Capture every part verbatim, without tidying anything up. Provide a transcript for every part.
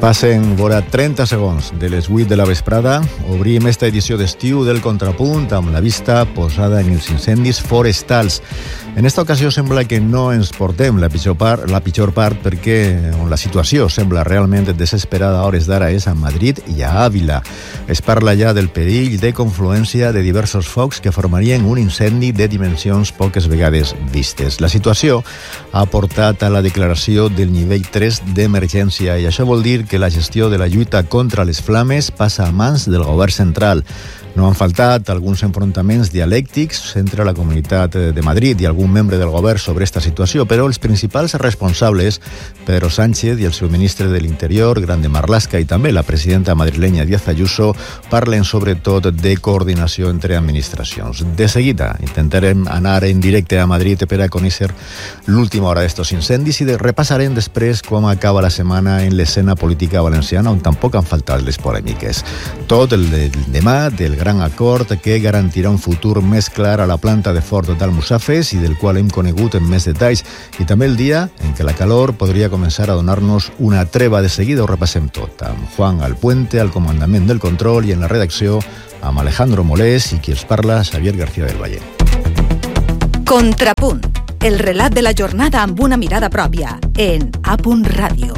Passen vora trenta segons de les vuit de la vesprada. Obrim esta edició d'estiu del Contrapunt amb la vista posada en els incendis forestals. En esta ocasió sembla que no ens portem la pitjor part, la pitjor part perquè on la situació sembla realment desesperada a hores d'ara és a Madrid i a Àvila. Es parla ja del perill de confluència de diversos focs que formarien un incendi de dimensions poques vegades vistes. La situació ha portat a la declaració del nivell tres d'emergència i això vol dir que la gestió de la lluita contra les flames passa a mans del govern central. No han faltat alguns enfrontaments dialèctics entre la Comunitat de Madrid i algun membre del govern sobre esta situació, però els principals responsables, Pedro Sánchez i el seu ministre de l'Interior, Grande Marlaska, i també la presidenta madrilenya Díaz Ayuso, parlen sobretot de coordinació entre administracions. De seguida intentarem anar en directe a Madrid per a conèixer l'última hora d'estos incendis i de repassarem després com acaba la setmana en l'escena política valenciana, on tampoc han faltat les polèmiques. Tot el de demà del gran acord que garantirà un futur més clar a la planta de Ford d'Almussafes i del qual hem conegut en més detalls, i també el dia en què la calor podria començar a donar-nos una treva. De seguida ho repassem tot, amb Juan Alpuente al comandament del control i en la redacció amb Alejandro Molés i qui els parla, Xavier García del Valle. Contrapunt, el relat de la jornada amb una mirada pròpia en A Punt Ràdio.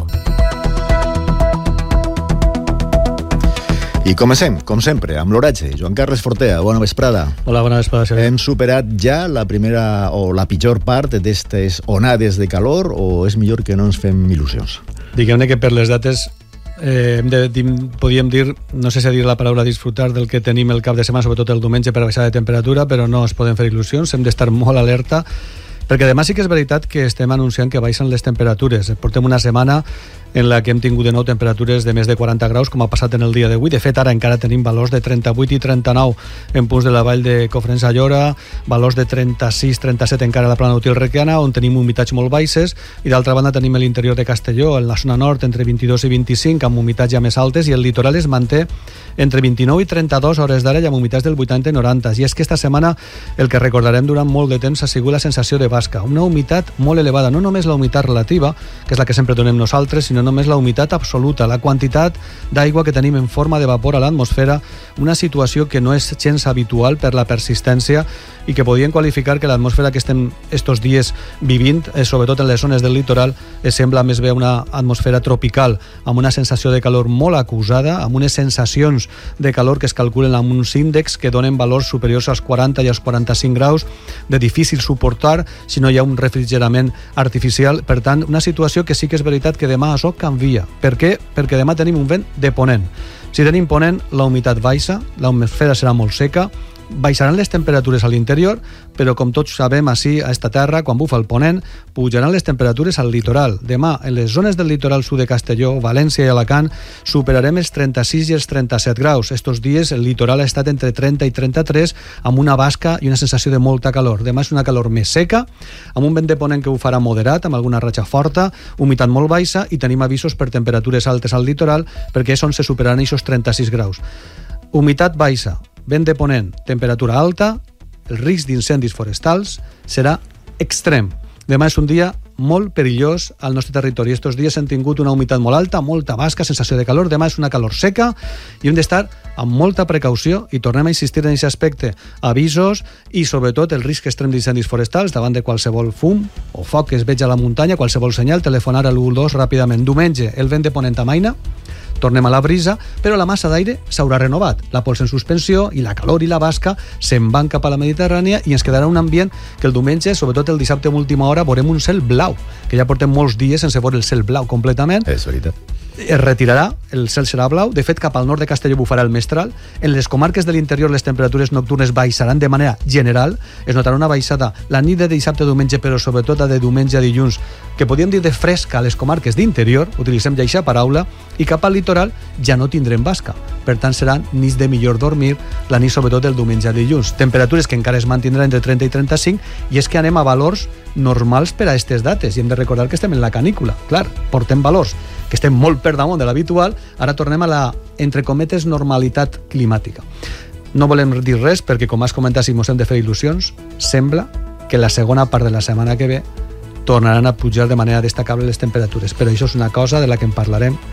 I comencem, com sempre, amb l'oratge. Joan Carles Fortea, bona vesprada. Hola, bona vesprada, Xavier. Hem superat ja la primera o la pitjor part d'aquestes onades de calor o és millor que no ens fem il·lusions? Diguem-ne que per les dates eh, hem de, podíem dir, no sé si dir la paraula disfrutar del que tenim el cap de setmana, sobretot el diumenge per baixar de temperatura, però no es poden fer il·lusions, hem d'estar molt alerta, perquè demà sí que és veritat que estem anunciant que baixen les temperatures. Portem una setmana en la que hem tingut de nou temperatures de més de quaranta graus, com ha passat en el dia d'avui. De fet, ara encara tenim valors de trenta-vuit i trenta-nou en punts de la vall de Cofrents a Llora, valors de trenta-sis trenta-set encara a la plana Util-Requena, on tenim humitats molt baixes, i d'altra banda tenim l'interior de Castelló, en la zona nord, entre vint-i-dos i vint-i-cinc, amb humitats ja més altes, i el litoral es manté entre vint-i-nou i trenta-dos hores d'ara i amb humitats del vuitanta i noranta. I és que esta setmana el que recordarem durant molt de temps ha sigut la sensació de basca, una humitat molt elevada, no només la humitat relativa, que és la que sempre donem nosaltres, sinó només la humitat absoluta, la quantitat d'aigua que tenim en forma de vapor a l'atmosfera, una situació que no és gens habitual per la persistència i que podien qualificar que l'atmosfera que estem estos dies vivint, eh, sobretot en les zones del litoral, eh, sembla més bé una atmosfera tropical, amb una sensació de calor molt acusada, amb unes sensacions de calor que es calculen amb uns índexs que donen valors superiors als quaranta i als quaranta-cinc graus, de difícil suportar si no hi ha un refrigerament artificial. Per tant, una situació que sí que és veritat que demà això canvia. Per què? Perquè demà tenim un vent de ponent. Si tenim ponent, la humitat baixa, l'atmosfera serà molt seca, baixaran les temperatures a l'interior, però com tots sabem, així a esta terra, quan bufa el ponent, pujaran les temperatures al litoral. Demà, en les zones del litoral sud de Castelló, València i Alacant, superarem els trenta-sis i els trenta-set graus. Estos dies el litoral ha estat entre trenta i trenta-tres, amb una basca i una sensació de molta calor. Demà és una calor més seca, amb un vent de ponent que ho farà moderat, amb alguna ratxa forta, humitat molt baixa, i tenim avisos per temperatures altes al litoral, perquè és on se superaran aquests trenta-sis graus. Humitat baixa, vent de ponent, temperatura alta, el risc d'incendis forestals serà extrem. Demà és un dia molt perillós al nostre territori. Estos dies hem tingut una humitat molt alta, molta basca, sensació de calor. Demà és una calor seca i hem d'estar amb molta precaució, i tornem a insistir en aquest aspecte. Avisos i, sobretot, el risc extrem d'incendis forestals davant de qualsevol fum o foc que es veig a la muntanya, qualsevol senyal, telefonar a l'u dos ràpidament. Diumenge, el vent de ponent amaina, tornem a la brisa, però la massa d'aire s'haurà renovat. La pols en suspensió i la calor i la basca se'n van cap a la Mediterrània i ens quedarà un ambient que el diumenge, sobretot el dissabte a última hora, veurem un cel blau, que ja portem molts dies sense veure el cel blau completament. És veritat. Es retirarà, el cel serà blau. De fet, cap al nord de Castelló bufarà el mestral. En les comarques de l'interior les temperatures nocturnes baixaran de manera general. Es notarà una baixada la nit de dissabte a diumenge, però sobretot la de diumenge a dilluns, que podríem dir de fresca a les comarques d'interior, utilitzem ja aquesta paraula, i cap al litoral ja no tindrem basca. Per tant, seran nits de millor dormir, la nit sobretot del diumenge a dilluns. Temperatures que encara es mantindran entre trenta i trenta-cinc, i és que anem a valors normals per a aquestes dates, i hem de recordar que estem en la canícula. Clar, portem valors que estem molt per damunt de l'habitual, ara tornem a la, entre cometes, normalitat climàtica. No volem dir res perquè, com has comentat, si mos hem de fer il·lusions, sembla que la segona part de la setmana que ve tornaran a pujar de manera destacable les temperatures, però això és una cosa de la que en parlarem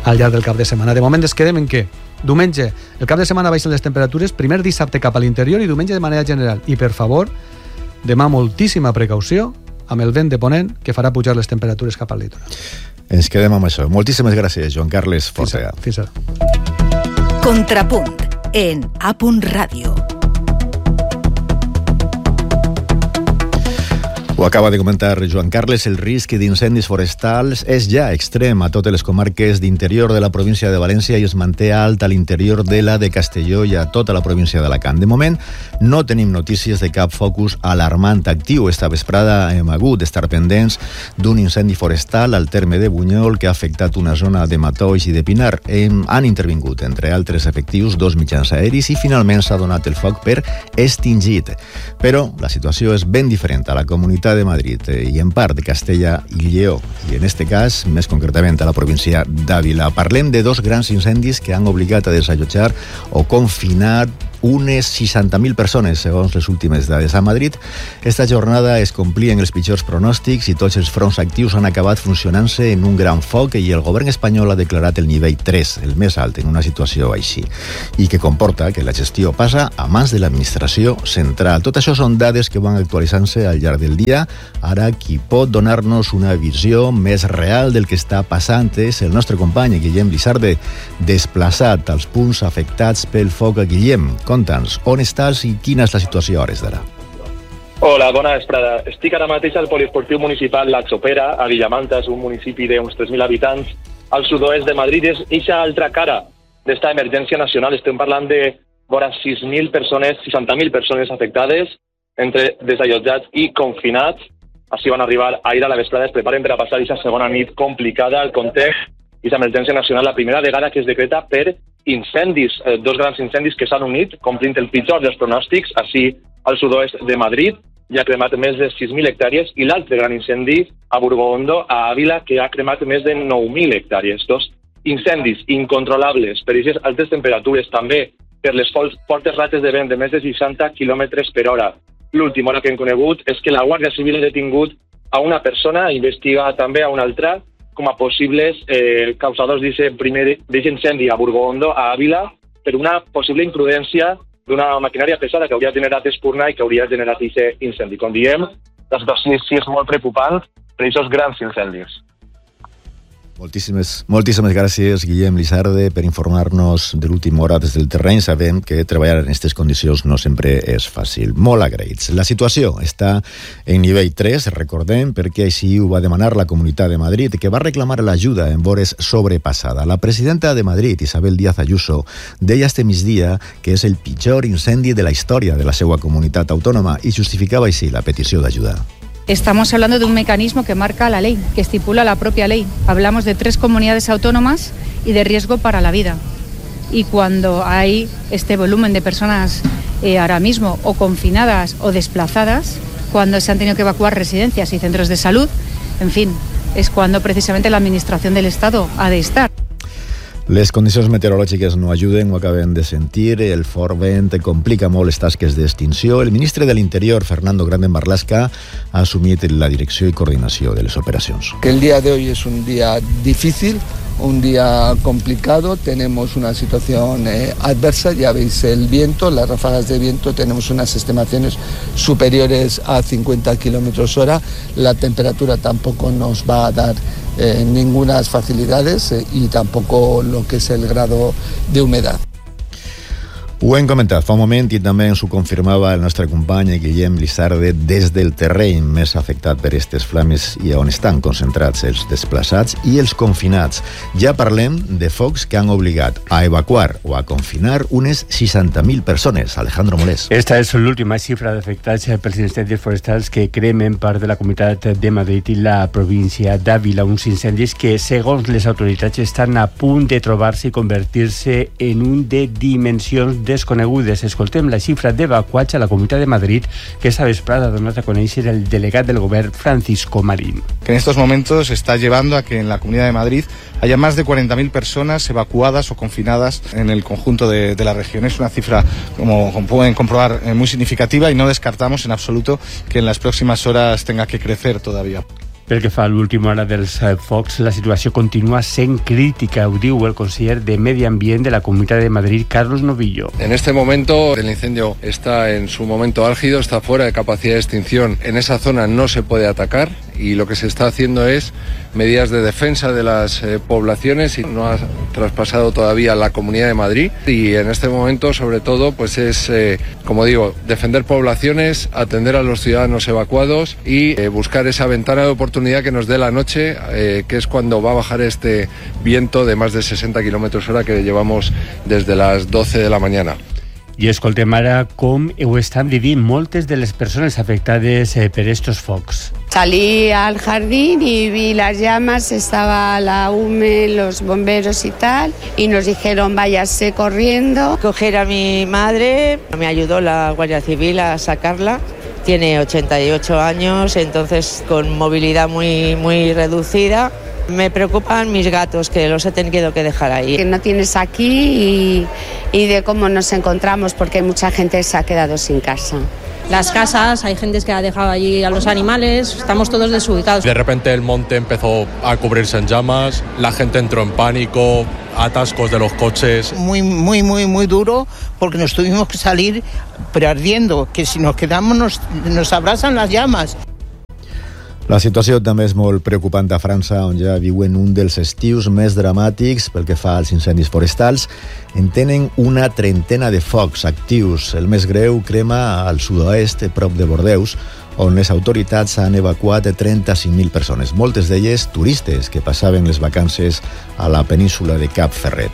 al llarg del cap de setmana. De moment es quedem en què? Diumenge, el cap de setmana baixen les temperatures, primer dissabte cap a l'interior i diumenge de manera general. I per favor, demà moltíssima precaució amb el vent de ponent que farà pujar les temperatures cap al litoral. Ens quedem amb això. Moltíssimes gràcies, Joan Carles Fortea. Fins ara. Contrapunt en A. Ràdio. Ho acaba de comentar Joan Carles, el risc d'incendis forestals és ja extrem a totes les comarques d'interior de la província de València i es manté alt a l'interior de la de Castelló i a tota la província d'Alacant. De moment, no tenim notícies de cap focus alarmant actiu. Esta vesprada hem hagut d'estar pendents d'un incendi forestal al terme de Bunyol que ha afectat una zona de Matolls i de Pinar. Hem, han intervingut, entre altres efectius, dos mitjans aeris i finalment s'ha donat el foc per extingit. Però la situació és ben diferent a la comunitat de Madrid i en part de Castella i Lleó, i en este cas, més concretament a la província d'Àvila. Parlem de dos grans incendis que han obligat a desallotjar o confinar unes seixanta mil persones, segons les últimes dades. A Madrid, esta jornada es complien els pitjors pronòstics i tots els fronts actius han acabat funcionant-se en un gran foc i el govern espanyol ha declarat el nivell tres, el més alt en una situació així, i que comporta que la gestió passa a mans de l'administració central. Tot això són dades que van actualitzant-se al llarg del dia. Ara, qui pot donar-nos una visió més real del que està passant és el nostre company Guillem Lizarde, desplaçat als punts afectats pel foc. A Guillem, conta'ns, on estàs i quina és la situació a hores d'ara? Hola, bona vesprada. Estic ara mateix al poliesportiu municipal La Chopera, a Villamanta, és un municipi d'uns tres mil habitants, al sud-oest de Madrid. És eixa altra cara d'esta emergència nacional. Estem parlant de vora sis mil persones, seixanta mil persones afectades, entre desallotjats i confinats. Així van arribar ahir a la vesprada. Es preparen per a passar aquesta segona nit complicada. El context és emergència nacional, la primera vegada que es decreta per incendis, eh, dos grans incendis que s'han unit, complint el pitjor dels pronòstics, així al sud-oest de Madrid, ja ha cremat més de sis mil hectàrees, i l'altre gran incendi a Burgondo, a Àvila, que ha cremat més de nou mil hectàrees. Dos incendis incontrolables per aquestes altes temperatures, també per les fortes rates de vent de més de seixanta quilòmetres per hora. L'última hora que hem conegut és que la Guàrdia Civil ha detingut a una persona, investiga també a una altra, com a possibles eh, causadors d'aquest primer incendi a Burgondo, a Àvila, per una possible imprudència d'una maquinària pesada que hauria generat espurna i que hauria generat aquest incendi. Com diem, la situació sí és molt preocupant per aquests grans incendis. Moltíssimes, moltíssimes gràcies, Guillem Lizarde, per informar-nos de l'última hora des del terreny. Sabem que treballar en aquestes condicions no sempre és fàcil. Molt agraïts. La situació està en nivell tres, recordem, perquè així ho va demanar la Comunitat de Madrid, que va reclamar l'ajuda en vores sobrepassada. La presidenta de Madrid, Isabel Díaz Ayuso, deia este migdia que és el pitjor incendi de la història de la seva comunitat autònoma i justificava així la petició d'ajuda. Estamos hablando de un mecanismo que marca la ley, que estipula la propia ley. Hablamos de tres comunidades autónomas y de riesgo para la vida. Y cuando hay este volumen de personas eh, ahora mismo o confinadas o desplazadas, cuando se han tenido que evacuar residencias y centros de salud, en fin, es cuando precisamente la Administración del Estado ha de estar. Les condicions meteorològiques no ajuden, ho acabem de sentir, el fort vent complica molt les tasques d'extinció. El ministre de l'Interior, Fernando Grande Marlaska, ha assumit la direcció i coordinació de les operacions. Que el día de hoy es un día difícil, un día complicado, tenemos una situación eh, adversa, ya veis el viento, las ráfagas de viento, tenemos unas estimaciones superiores a cincuenta kilómetros hora, la temperatura tampoco nos va a dar eh, ninguna facilidades eh, y tampoco lo que es el grado de humedad. Ho hem comentat fa un moment i també ens ho confirmava el nostre company Guillem Lizarde des del terreny més afectat per aquestes flames i on estan concentrats els desplaçats i els confinats. Ja parlem de focs que han obligat a evacuar o a confinar unes seixanta mil persones. Alejandro Molés. Esta és l'última xifra d'afectats pels incendis forestals que cremen part de la Comunitat de Madrid i la província d'Àvila. Uns incendis que, segons les autoritats, estan a punt de trobar-se i convertir-se en un de dimensions desconegudes. Escoltem la xifra d'evacuats a la Comunitat de Madrid que esta vesprada ha donat a conèixer el delegat del govern, Francisco Marín. Que en estos momentos está llevando a que en la Comunidad de Madrid haya más de cuarenta mil personas evacuadas o confinadas en el conjunto de, de la región. Es una cifra, como, como pueden comprobar, eh, muy significativa y no descartamos en absoluto que en las próximas horas tenga que crecer todavía. Pel que fa a l'última hora dels focs, la situació continua sent crítica, ho diu el conseller de Medi Ambient de la Comunitat de Madrid, Carlos Novillo. En este momento el incendio está en su momento álgido, está fuera de capacidad de extinción. En esa zona no se puede atacar y lo que se está haciendo es medidas de defensa de las eh, poblaciones y no ha traspasado todavía la Comunidad de Madrid. Y en este momento, sobre todo, pues es, eh, como digo, defender poblaciones, atender a los ciudadanos evacuados y eh, buscar esa ventana de oportunidad que nos dé la noche, eh, que es cuando va a bajar este viento de más de sesenta kilómetros hora que llevamos desde las doce de la mañana. I escoltem ara com ho estan vivint moltes de les persones afectades eh, per estos focs. Salí al jardín y vi las llamas, estaba la U M E, los bomberos y tal, y nos dijeron váyase corriendo. Coger a mi madre, me ayudó la Guardia Civil a sacarla. Tiene ochenta y ocho años, entonces con movilidad muy, muy reducida. Me preocupan mis gatos, que los he tenido que dejar ahí. Que no tienes aquí y, y de cómo nos encontramos, porque mucha gente se ha quedado sin casa. Las casas, hay gente que ha dejado allí a los animales, estamos todos desubicados. De repente el monte empezó a cubrirse en llamas, la gente entró en pánico, atascos de los coches. Muy, muy, muy, muy duro, porque nos tuvimos que salir, pero ardiendo, que si nos quedamos nos, nos abrazan las llamas. La situació també és molt preocupant a França, on ja viuen un dels estius més dramàtics pel que fa als incendis forestals. En tenen una trentena de focs actius. El més greu crema al sud-oest, prop de Bordeus, on les autoritats han evacuat trenta-cinc mil persones, moltes d'elles turistes que passaven les vacances a la península de Cap Ferret.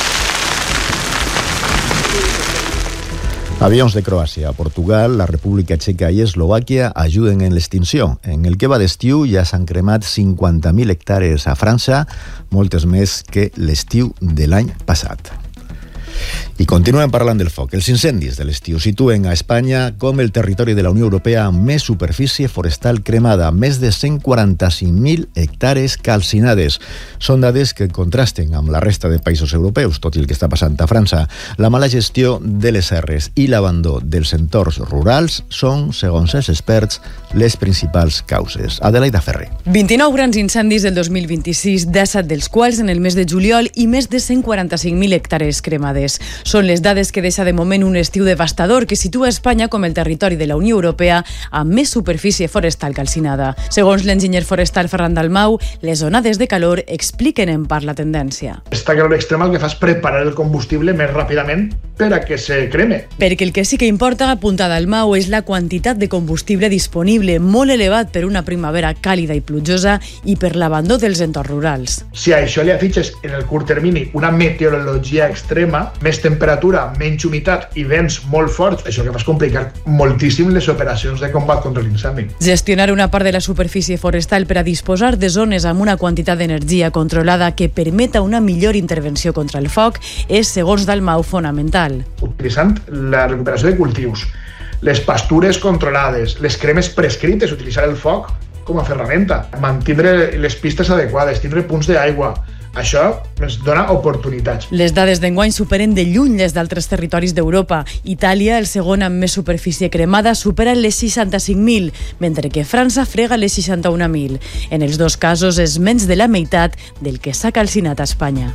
Avions de Croàcia, Portugal, la República Txeca i Eslovàquia ajuden en l'extinció. En el que va d'estiu ja s'han cremat cinquanta mil hectàrees a França, moltes més que l'estiu de l'any passat. I continuem parlant del foc. Els incendis de l'estiu situen a Espanya com el territori de la Unió Europea amb més superfície forestal cremada, més de cent quaranta-cinc mil hectàrees calcinades. Són dades que contrasten amb la resta de països europeus, tot i el que està passant a França. La mala gestió de les serres i l'abandó dels entorns rurals són, segons els experts, les principals causes. Adelaida Ferrer. vint-i-nou grans incendis del dos mil vint-i-sis, disset dels quals en el mes de juliol i més de cent quaranta-cinc mil hectàrees cremades. Són les dades que deixa de moment un estiu devastador que situa Espanya com el territori de la Unió Europea amb més superfície forestal calcinada. Segons l'enginyer forestal Ferran Dalmau, les onades de calor expliquen en part la tendència. Esta calor extrema el que fa és preparar el combustible més ràpidament per a que se creme. Perquè el que sí que importa, apunta Dalmau, és la quantitat de combustible disponible, molt elevat per una primavera càlida i plujosa i per l'abandó dels entorns rurals. Si a això li afitxes en el curt termini una meteorologia extrema, més temperatura, menys humitat i vents molt forts, això que fa és complicar moltíssim les operacions de combat contra l'incendi. Gestionar una part de la superfície forestal per a disposar de zones amb una quantitat d'energia controlada que permeta una millor intervenció contra el foc és, segons Dalmau, fonamental. Utilitzant la recuperació de cultius, les pastures controlades, les cremes prescrites, utilitzar el foc com a ferramenta, mantindre les pistes adequades, tindre punts d'aigua. Això ens dona oportunitats. Les dades d'enguany superen de lluny les d'altres territoris d'Europa. Itàlia, el segon amb més superfície cremada, supera les seixanta-cinc mil, mentre que França frega les seixanta-un mil. En els dos casos és menys de la meitat del que s'ha calcinat a Espanya.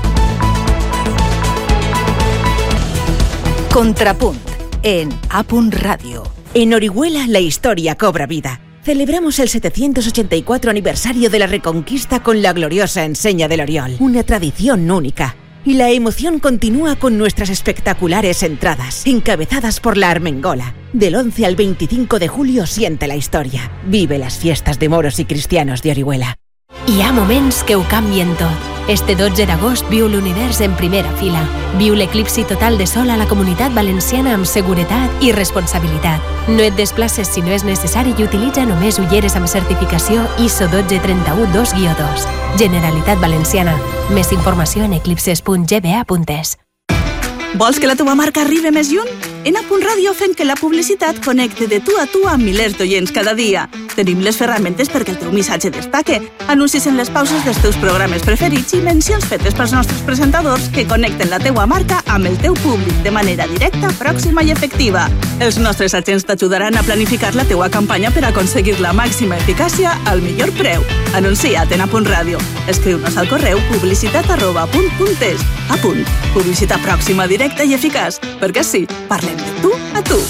Contrapunt, en A. Radio. En Orihuela la historia cobra vida. Celebramos el setecientos ochenta y cuatro aniversario de la Reconquista con la gloriosa enseña del Oriol, una tradición única. Y la emoción continúa con nuestras espectaculares entradas, encabezadas por la Armengola. Del once al veinticinco de julio siente la historia. Vive las fiestas de moros y cristianos de Orihuela. Hi ha moments que ho canvien tot. Este dotze d'agost viu l'univers en primera fila. Viu l'eclipsi total de sol a la Comunitat Valenciana amb seguretat i responsabilitat. No et desplaces si no és necessari i utilitza només ulleres amb certificació I S O un dos tres u dos guió dos. Generalitat Valenciana. Més informació en eclipses punt g b a punt es. Vols que la teva marca arribi més lluny? En A Punt Ràdio fem que la publicitat connecte de tu a tu amb milers d'oients cada dia. Tenim les ferramentes perquè el teu missatge destaque, anuncis en les pauses dels teus programes preferits i mencions fetes pels nostres presentadors que connecten la teua marca amb el teu públic de manera directa, pròxima i efectiva. Els nostres agents t'ajudaran a planificar la teua campanya per aconseguir la màxima eficàcia al millor preu. Anuncia't en A Punt Ràdio. Escriu-nos al correu publicitat arroba apunt punt es. A Punt. Publicitat pròxima, directa i eficaç. Perquè sí, parlem de tu a tu.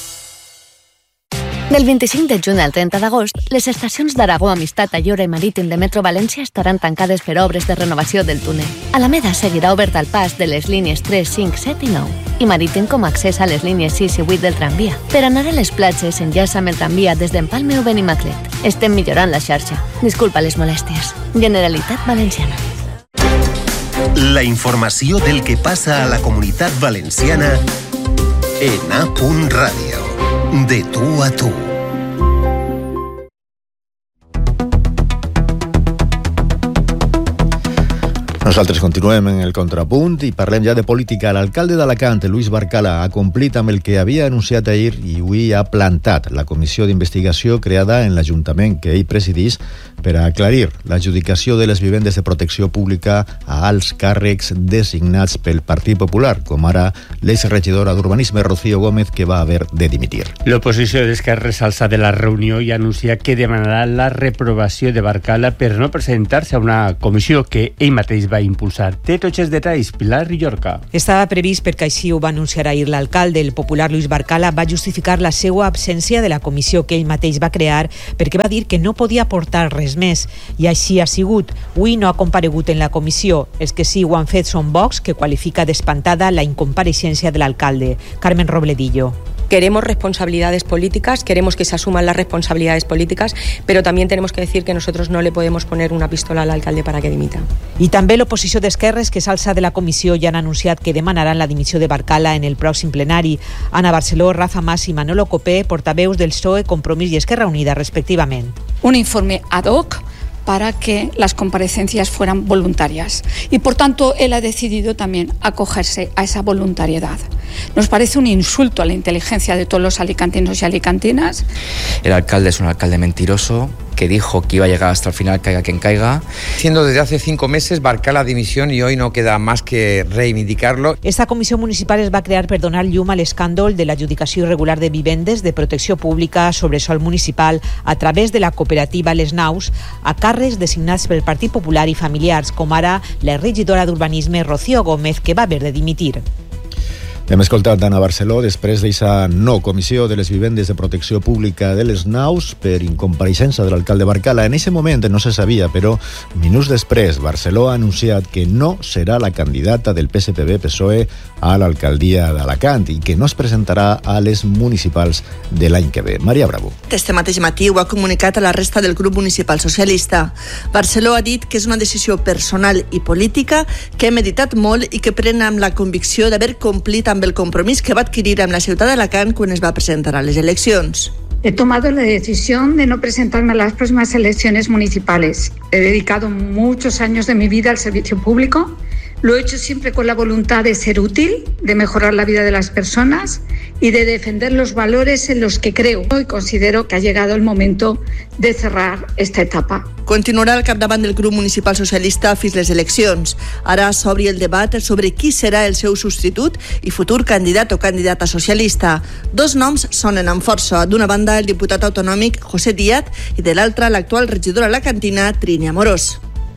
Del vint-i-cinc de juny al trenta d'agost, les estacions d'Aragó, Amistat, Ayora i Marítim de Metro València estaran tancades per obres de renovació del túnel. Alameda seguirà obert al pas de les línies tres, cinc, set i nou i Marítim com a accés a les línies sis i vuit del tramvia. Per anar a les platges s'enllaça amb el tramvia des d'Empalme o Benimaclet. Estem millorant la xarxa. Disculpa les molèsties. Generalitat Valenciana. La informació del que passa a la Comunitat Valenciana en A Punt Ràdio. De tu a tu. Nosaltres continuem en el contrapunt i parlem ja de política. L'alcalde d'Alacant, Luis Barcala, ha complit amb el que havia anunciat ahir i avui ha plantat la comissió d'investigació creada en l'Ajuntament que ell presidís per a aclarir l'adjudicació de les vivendes de protecció pública a alts càrrecs designats pel Partit Popular, com ara l'exregidora d'Urbanisme Rocío Gómez, que va haver de dimitir. L'oposició d'Esquerra s'alça de la reunió i anuncia que demanarà la reprovació de Barcala per no presentar-se a una comissió que ell mateix va impulsar. Té tots els detalls, Pilar Llorca. Estava previst perquè així ho va anunciar ahir l'alcalde. El popular Luis Barcala va justificar la seva absència de la comissió que ell mateix va crear perquè va dir que no podia aportar res més. I així ha sigut. Avui no ha comparegut en la comissió. Els que sí ho han fet són Vox, que qualifica d'espantada la incompareixença de l'alcalde. Carmen Robledillo. Queremos responsabilidades políticas, queremos que se asuman las responsabilidades políticas, pero también tenemos que decir que nosotros no le podemos poner una pistola al alcalde para que dimita. I també l'oposició d'Esquerres, que s'alça de la comissió, ja han anunciat que demanaran la dimissió de Barcala en el pròxim plenari. Ana Barceló, Rafa Mas i Manolo Copé, portaveus del P S O E, Compromís i Esquerra Unida, respectivament. Un informe ad hoc para que las comparecencias fueran voluntarias. Y por tanto, él ha decidido también acogerse a esa voluntariedad. Nos parece un insulto a la inteligencia de todos los alicantinos y alicantinas. El alcalde es un alcalde mentiroso que dijo que iba a llegar hasta el final, caiga quien caiga. Siendo desde hace cinco meses Barcala dimisión y hoy no queda más que reivindicarlo. Esta comissió municipal es va crear per donar llum a l'escàndol de l'adjudicació irregular de vivendes de protecció pública sobre sòl municipal a través de la cooperativa Les Naus a càrrecs designats pel Partit Popular i familiars, com ara la regidora d'Urbanisme Rocío Gómez, que va haver de dimitir. Hem escoltat d'Anna Barceló després d'eixa no comissió de les vivendes de protecció pública de les Naus per incompareixença de l'alcalde Barcala. En aquest moment no se sabia, però minuts després Barceló ha anunciat que no serà la candidata del P S P B-P S O E a l'alcaldia d'Alacant i que no es presentarà a les municipals de l'any que ve. Maria Bravo. Este mateix matí ho ha comunicat a la resta del grup municipal socialista. Barceló ha dit que és una decisió personal i política que he meditat molt i que pren amb la convicció d'haver complit amb el compromís que va adquirir amb la ciutat d'Alacant quan es va presentar a les eleccions. He tomado la decisión de no presentarme a las próximas elecciones municipales. He dedicado muchos años de mi vida al servicio público. Lo he hecho siempre con la voluntad de ser útil, de mejorar la vida de las personas y de defender los valores en los que creo. Hoy considero que ha llegado el momento de cerrar esta etapa. Continuarà al capdavant del grup municipal socialista fins les eleccions. Ara s'obri el debat sobre qui serà el seu substitut i futur candidat o candidata socialista. Dos noms sonen amb força. D'una banda, el diputat autonòmic José Díaz i de l'altra, l'actual regidora alacantina Trini Amorós.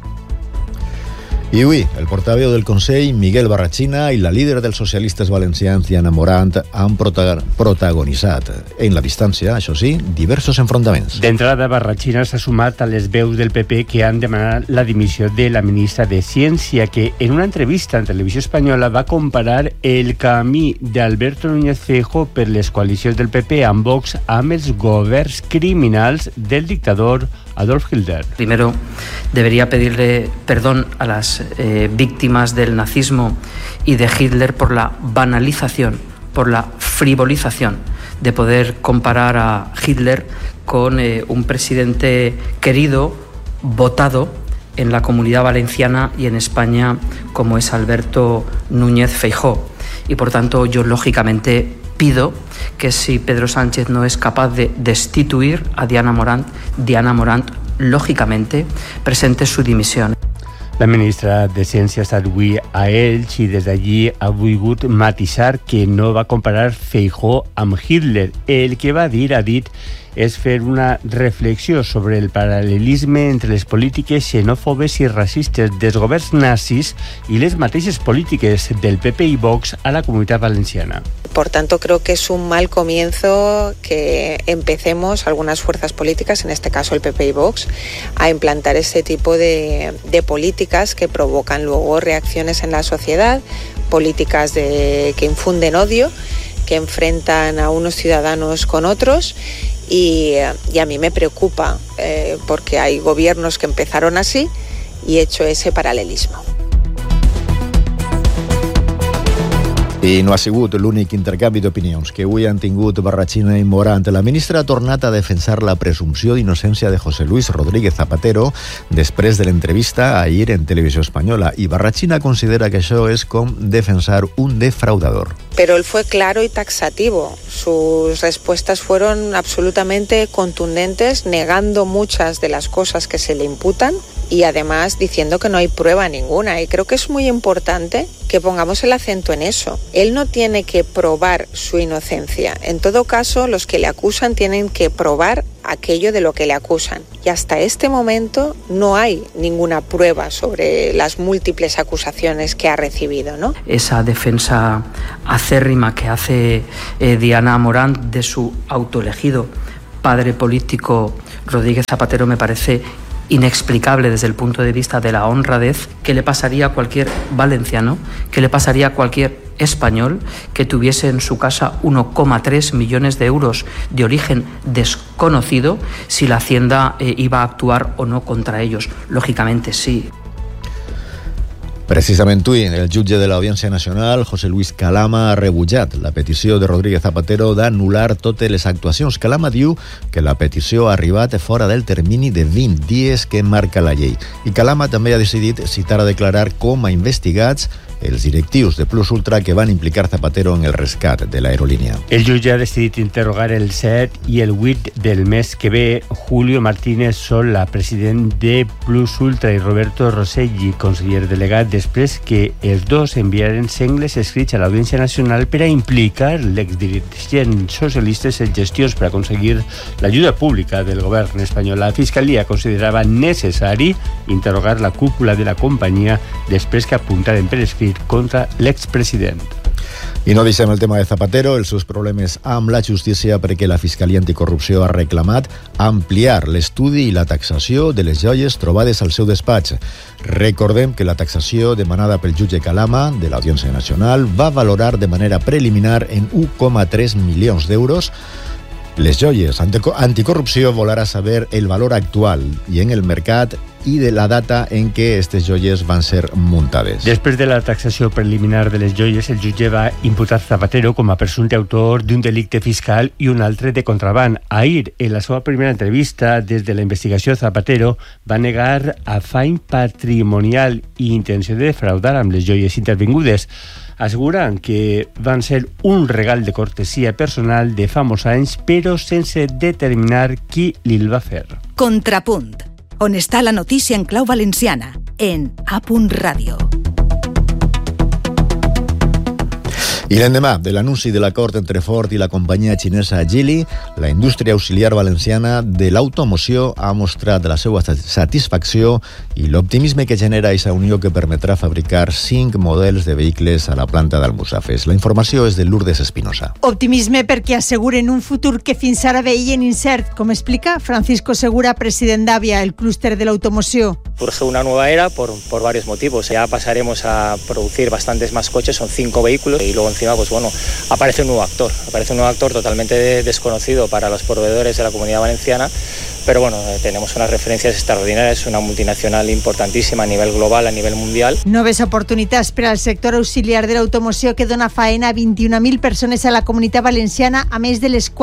I avui, el portaveu del Consell, Miguel Barrachina, i la líder dels socialistes valencians, Diana Morant, han protagonitzat, en la distància, això sí, diversos enfrontaments. D'entrada, Barrachina s'ha sumat a les veus del P P que han demanat la dimissió de la ministra de Ciència, que en una entrevista en Televisió Espanyola va comparar el camí d'Alberto Núñez Feijóo per les coalicions del P P amb Vox amb els governs criminals del dictador Adolf Hitler. Primero, debería pedirle perdón a las eh, víctimas del nazismo y de Hitler por la banalización, por la frivolización de poder comparar a Hitler con eh, un presidente querido, votado en la Comunidad Valenciana y en España como es Alberto Núñez Feijóo. Y por tanto yo lógicamente pido que si Pedro Sánchez no es capaz de destituir a Diana Morant, Diana Morant, lógicamente, presente su dimisión. La ministra de Ciència ha estat avui a Elx i des d'allí ha volgut matisar que no va comparar Feijóo amb Hitler. El que va dir, ha dit, és fer una reflexió sobre el paral·lelisme entre les polítiques xenòfobes i racistes dels governs nazis i les mateixes polítiques del P P i Vox a la Comunitat Valenciana. Por tanto, creo que es un mal comienzo que empecemos algunas fuerzas políticas, en este caso el P P y Vox, a implantar ese tipo de, de políticas que provocan luego reacciones en la sociedad, políticas de, que infunden odio, que enfrentan a unos ciudadanos con otros. Y, y a mí me preocupa eh, porque hay gobiernos que empezaron así y he hecho ese paralelismo. I no ha sigut l'únic intercanvi d'opinions que avui han tingut Barrachina i Morant. La ministra ha tornat a defensar la presumpció d'innocència de José Luis Rodríguez Zapatero després de l'entrevista ahir en Televisió Espanyola, i Barrachina considera que això és com defensar un defraudador. Pero él fue claro y taxativo. Sus respuestas fueron absolutamente contundentes, negando muchas de las cosas que se le imputan y además diciendo que no hay prueba ninguna. Y creo que es muy importante que pongamos el acento en eso. Él no tiene que probar su inocencia. En todo caso, los que le acusan tienen que probar aquello de lo que le acusan. Y hasta este momento no hay ninguna prueba sobre las múltiples acusaciones que ha recibido, ¿no? Esa defensa acérrima que hace eh, Diana Morant de su autoelegido padre político Rodríguez Zapatero me parece inexplicable desde el punto de vista de la honradez. Que le pasaría a cualquier valenciano, que le pasaría a cualquier español que tuviese en su casa uno coma tres millones de euros de origen desconocido si la Hacienda eh, iba a actuar o no contra ellos. Lógicamente sí. Precisament avui, el jutge de l'Audiència Nacional, José Luis Calama, ha rebutjat la petició de Rodríguez Zapatero d'anul·lar totes les actuacions. Calama diu que la petició ha arribat fora del termini de vint dies que marca la llei. I Calama també ha decidit citar a declarar com a investigats els directius de Plus Ultra que van implicar Zapatero en el rescat de l'aerolínia. El jutge ha decidit interrogar el set i el vuit del mes que ve Julio Martínez Sola, president de Plus Ultra, i Roberto Rosselli, conseller delegat, després que els dos enviaren sengles escrits a l'Audiència Nacional per a implicar l'exdirigent socialistes en gestions per aconseguir l'ajuda pública del govern espanyol. La Fiscalia considerava necessari interrogar la cúpula de la companyia després que apuntaren per escrit contra l'expresident. I no deixem el tema de Zapatero, els seus problemes amb la justícia, perquè la Fiscalia Anticorrupció ha reclamat ampliar l'estudi i la taxació de les joies trobades al seu despatx. Recordem que la taxació demanada pel jutge Calama de l'Audiència Nacional va valorar de manera preliminar en un coma tres milions d'euros les joies. Anticorrupció volarà saber el valor actual i en el mercat i de la data en què aquestes joies van ser muntades. Després de la taxació preliminar de les joies, el jutge va imputar Zapatero com a presumpte autor d'un delicte fiscal i un altre de contraban. Ahir, en la seva primera entrevista, des de la investigació, Zapatero va negar afany patrimonial i intenció de defraudar amb les joies intervingudes, assegurant que van ser un regal de cortesia personal de fa molts anys, però sense determinar qui li'l va fer. Contrapunt, on està la notícia en clau valenciana, en A Punt Ràdio. I l'endemà de l'anunci de l'acord entre Ford i la companyia xinesa Geely, la indústria auxiliar valenciana de l'automoció ha mostrat la seva satisfacció i l'optimisme que genera aquesta unió que permetrà fabricar cinc models de vehicles a la planta d'Almussafes. La informació és de Lourdes Espinosa. Optimisme perquè asseguren un futur que fins ara veien incert, com explica Francisco Segura, president d'Avia, el clúster de l'automoció. Surge una nueva era por, por varios motivos. Ya pasaremos a producir bastantes más coches, son cinco vehículos, y luego encima, pues bueno, aparece un nuevo actor, aparece un nuevo actor totalmente desconocido para los proveedores de la Comunidad Valenciana, pero bueno, tenemos unas referencias extraordinarias, una multinacional importantísima a nivel global, a nivel mundial. Noves oportunitats per al sector auxiliar de l'automoció que dona faena a vint-i-una mil persones a la Comunitat Valenciana, a més de les quatre mil de la factoria de Ford Almussafes. Garantiza permanencia de, de trabajo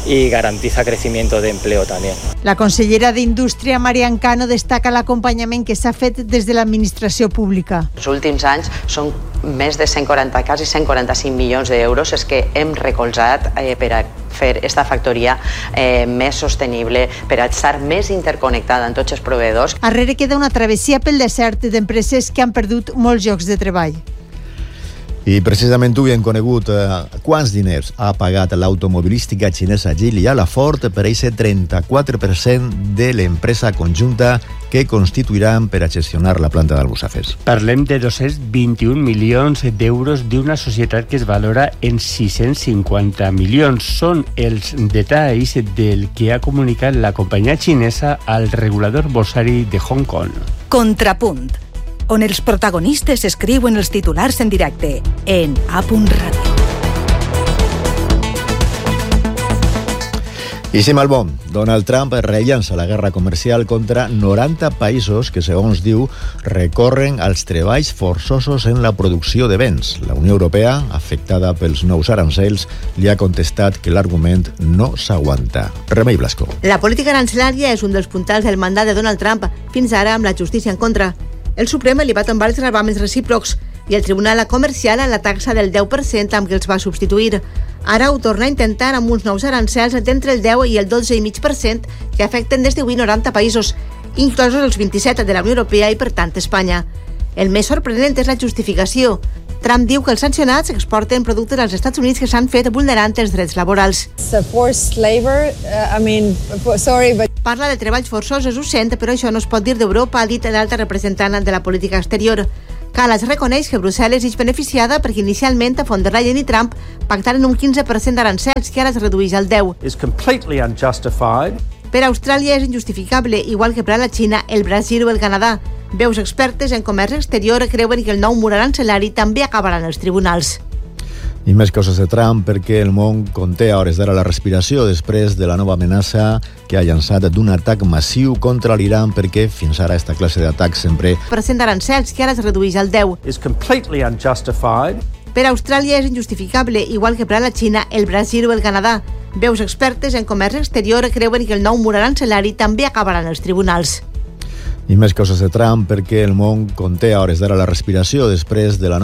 y garantiza crecimiento de empleo también. La consellera d'Indústria, Marian Cano, destaca l'acompanyament que s'ha fet des de l'administració pública. Els últims anys són més de cent quaranta, quasi cent quaranta-cinc milions d'euros és que hem recolzat eh, per a fer esta factoria eh, més sostenible, per a estar més interconnectada amb tots els proveïdors. Arrere queda una travessia pel desert d'empreses que han perdut molts llocs de treball. I precisament avui hem conegut eh, quants diners ha pagat l'automobilística xinesa Geely a la Ford per aquest trenta-quatre per cent de l'empresa conjunta que constituiran per a gestionar la planta d'Almussafes. Parlem de dos-cents vint-i-un milions d'euros d'una societat que es valora en sis-cents cinquanta milions. Són els detalls del que ha comunicat la companyia xinesa al regulador borsari de Hong Kong. Contrapunt, on els protagonistes escriuen els titulars en directe, en A punt Ràdio. I si al món, Donald Trump rellança la guerra comercial contra noranta països que, segons diu, recorren als treballs forçosos en la producció de béns. La Unió Europea, afectada pels nous arancels, li ha contestat que l'argument no s'aguanta. Remei Blasco. La política arancelaria és un dels puntals del mandat de Donald Trump, fins ara amb la justícia en contra. El Suprem li va tombar els gravàmens recíprocs i el Tribunal Comercial a la taxa del deu per cent amb què els va substituir. Ara ho torna a intentar amb uns nous arancels d'entre el deu i el dotze coma cinc per cent que afecten des d'avui noranta països, inclosos els vint-i-set de la Unió Europea i, per tant, Espanya. El més sorprenent és la justificació. Trump diu que els sancionats exporten productes als Estats Units que s'han fet vulnerant els drets laborals. Parla de treballs forçosos, ho sent, però això no es pot dir d'Europa, ha dit l'alta representant de la política exterior. Calas reconeix que Brussel·les és beneficiada perquè inicialment von der Leyen i Trump pactaren un quinze per cent d'arancels, que ara es redueix al deu per cent. Per a Austràlia és injustificable, igual que per a la Xina, el Brasil o el Canadà. Veus expertes en comerç exterior creuen que el nou mur arancelari també acabarà en els tribunals. I més coses de Trump, perquè el món conté a hores d'ara la respiració després de la nova amenaça que ha llançat d'un atac massiu contra l'Iran, perquè fins ara aquesta classe d'atacs sempre... Per cent d'arancels, que ara es redueix al deu per cent. Per a Austràlia és injustificable, igual que per a la Xina, el Brasil o el Canadà. Veus expertes en comerç exterior creuen que el nou mur arancelari també acabarà en els tribunals. I més coses de Trump, perquè el món conté a hores d'ara la respiració després de la